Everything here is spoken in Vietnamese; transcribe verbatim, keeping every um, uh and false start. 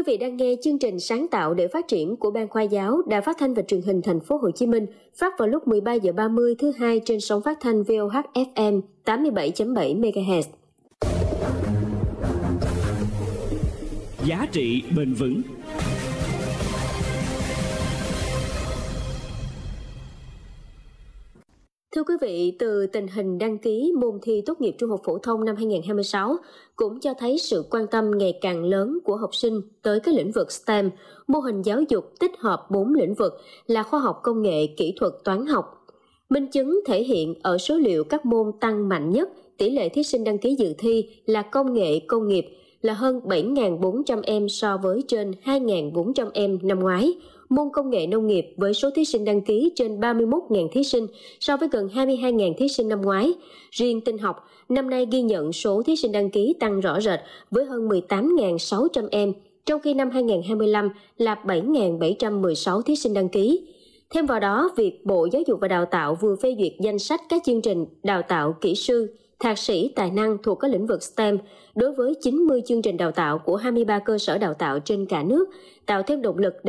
vị đang nghe chương trình Sáng tạo để phát triển của Ban Khoa giáo Đài Phát thanh và Truyền hình Thành phố Hồ Chí Minh, phát vào lúc mười ba giờ ba mươi thứ hai trên sóng phát thanh vê o hát ép em tám mươi bảy chấm bảy mê ga héc. Giá trị bền vững. Thưa quý vị, từ tình hình đăng ký môn thi tốt nghiệp trung học phổ thông năm hai không hai sáu cũng cho thấy sự quan tâm ngày càng lớn của học sinh tới các lĩnh vực STEM, mô hình giáo dục tích hợp bốn lĩnh vực là khoa học công nghệ, kỹ thuật, toán học. Minh chứng thể hiện ở số liệu các môn tăng mạnh nhất, tỷ lệ thí sinh đăng ký dự thi là công nghệ, công nghiệp là hơn bảy nghìn bốn trăm em so với trên hai nghìn bốn trăm em năm ngoái. Môn công nghệ nông nghiệp với số thí sinh đăng ký trên ba mươi mốt nghìn thí sinh so với gần hai mươi hai nghìn thí sinh năm ngoái. Riêng tin học, năm nay ghi nhận số thí sinh đăng ký tăng rõ rệt với hơn mười tám nghìn sáu trăm em, trong khi năm hai không hai lăm là bảy nghìn bảy trăm mười sáu thí sinh đăng ký. Thêm vào đó, việc Bộ Giáo dục và Đào tạo vừa phê duyệt danh sách các chương trình đào tạo kỹ sư, thạc sĩ tài năng thuộc các lĩnh vực STEM đối với chín mươi chương trình đào tạo của hai mươi ba cơ sở đào tạo trên cả nước, tạo thêm động lực để